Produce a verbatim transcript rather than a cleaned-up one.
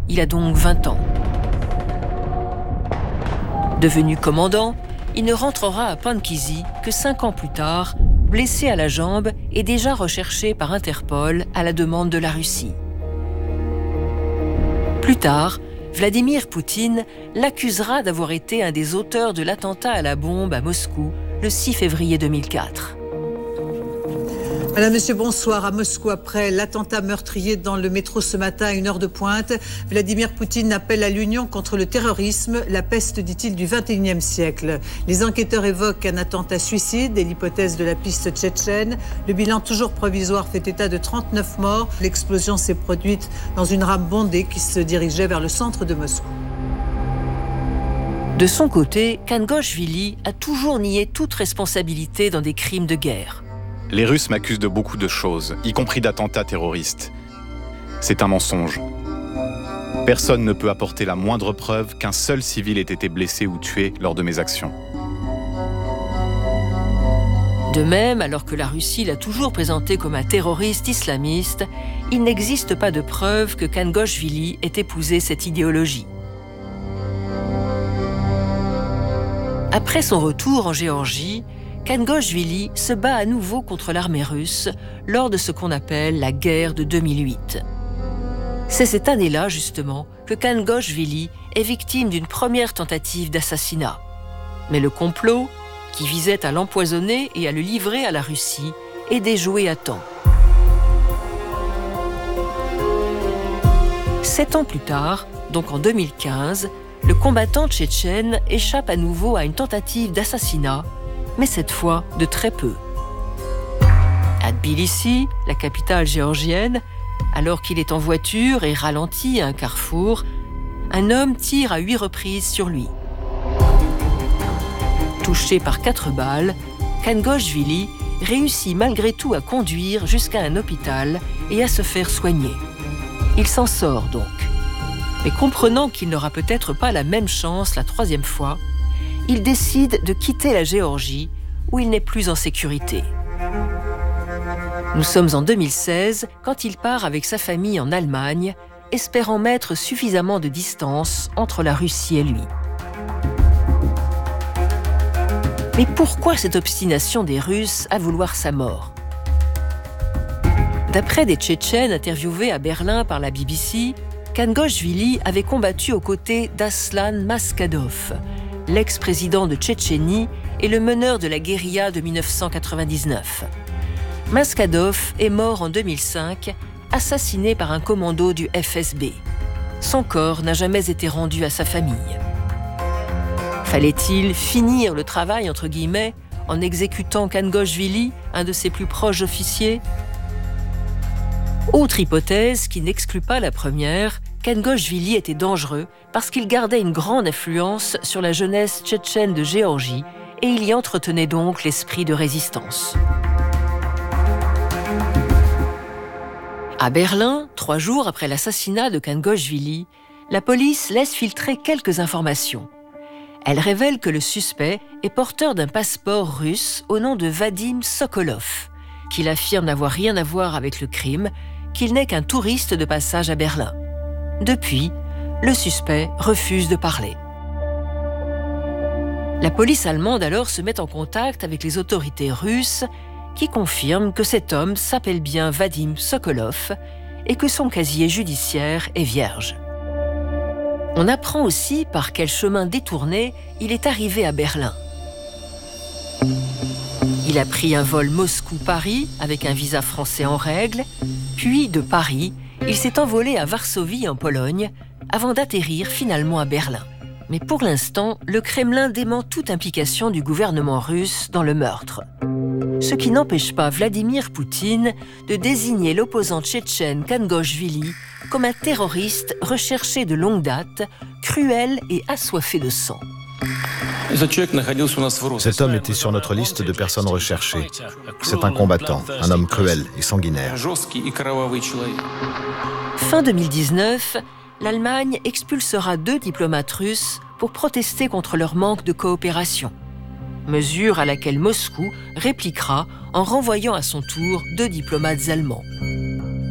Il a donc vingt ans. Devenu commandant, il ne rentrera à Pankisi que cinq ans plus tard, blessé à la jambe et déjà recherché par Interpol à la demande de la Russie. Plus tard, Vladimir Poutine l'accusera d'avoir été un des auteurs de l'attentat à la bombe à Moscou le six février deux mille quatre. Madame, Monsieur, bonsoir. À Moscou, après l'attentat meurtrier dans le métro ce matin à une heure de pointe, Vladimir Poutine appelle à l'union contre le terrorisme, la peste, dit-il, du vingt et unième siècle. Les enquêteurs évoquent un attentat suicide et l'hypothèse de la piste tchétchène. Le bilan toujours provisoire fait état de trente-neuf morts. L'explosion s'est produite dans une rame bondée qui se dirigeait vers le centre de Moscou. De son côté, Kangoshvili a toujours nié toute responsabilité dans des crimes de guerre. Les Russes m'accusent de beaucoup de choses, y compris d'attentats terroristes. C'est un mensonge. Personne ne peut apporter la moindre preuve qu'un seul civil ait été blessé ou tué lors de mes actions. De même, alors que la Russie l'a toujours présenté comme un terroriste islamiste, il n'existe pas de preuve que Kangoshvili ait épousé cette idéologie. Après son retour en Géorgie, Kangoshvili se bat à nouveau contre l'armée russe lors de ce qu'on appelle la guerre de deux mille huit. C'est cette année-là, justement, que Kangoshvili est victime d'une première tentative d'assassinat. Mais le complot, qui visait à l'empoisonner et à le livrer à la Russie, est déjoué à temps. Sept ans plus tard, donc en deux mille quinze, le combattant tchétchène échappe à nouveau à une tentative d'assassinat, mais cette fois de très peu. À Tbilissi, la capitale géorgienne, alors qu'il est en voiture et ralenti à un carrefour, un homme tire à huit reprises sur lui. Touché par quatre balles, Kangoshvili réussit malgré tout à conduire jusqu'à un hôpital et à se faire soigner. Il s'en sort donc. Mais comprenant qu'il n'aura peut-être pas la même chance la troisième fois, il décide de quitter la Géorgie, où il n'est plus en sécurité. Nous sommes en deux mille seize, quand il part avec sa famille en Allemagne, espérant mettre suffisamment de distance entre la Russie et lui. Mais pourquoi cette obstination des Russes à vouloir sa mort ? D'après des Tchétchènes interviewés à Berlin par la B B C, Kangoshvili avait combattu aux côtés d'Aslan Maskadov, l'ex-président de Tchétchénie et le meneur de la guérilla de mille neuf cent quatre-vingt-dix-neuf. Maskadov est mort en deux mille cinq, assassiné par un commando du F S B. Son corps n'a jamais été rendu à sa famille. Fallait-il finir le travail, entre guillemets, en exécutant Kangoshvili, un de ses plus proches officiers ? Autre hypothèse qui n'exclut pas la première, Kangoshvili était dangereux parce qu'il gardait une grande influence sur la jeunesse tchétchène de Géorgie et il y entretenait donc l'esprit de résistance. À Berlin, trois jours après l'assassinat de Kangoshvili, la police laisse filtrer quelques informations. Elle révèle que le suspect est porteur d'un passeport russe au nom de Vadim Sokolov, qu'il affirme n'avoir rien à voir avec le crime, qu'il n'est qu'un touriste de passage à Berlin. Depuis, le suspect refuse de parler. La police allemande alors se met en contact avec les autorités russes qui confirment que cet homme s'appelle bien Vadim Sokolov et que son casier judiciaire est vierge. On apprend aussi par quel chemin détourné il est arrivé à Berlin. Il a pris un vol Moscou-Paris avec un visa français en règle, puis de Paris, il s'est envolé à Varsovie en Pologne avant d'atterrir finalement à Berlin. Mais pour l'instant, le Kremlin dément toute implication du gouvernement russe dans le meurtre. Ce qui n'empêche pas Vladimir Poutine de désigner l'opposant tchétchène Kangoshvili comme un terroriste recherché de longue date, cruel et assoiffé de sang. Cet homme était sur notre liste de personnes recherchées. C'est un combattant, un homme cruel et sanguinaire. Fin deux mille dix-neuf, l'Allemagne expulsera deux diplomates russes pour protester contre leur manque de coopération. Mesure à laquelle Moscou répliquera en renvoyant à son tour deux diplomates allemands.